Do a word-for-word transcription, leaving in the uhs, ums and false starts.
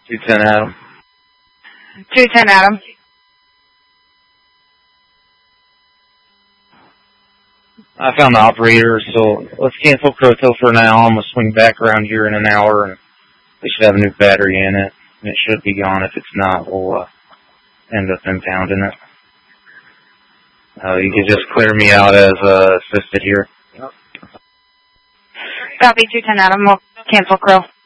two ten Adam. two ten Adam. I found the operator, so let's cancel Crotel for now. I'm going to swing back around here in an hour, and we should have a new battery in it. And it should be gone. If it's not, we'll uh, end up impounding it. Uh, you can just clear me out as uh, assisted here. Copy, two ten Adam. We'll cancel Crow.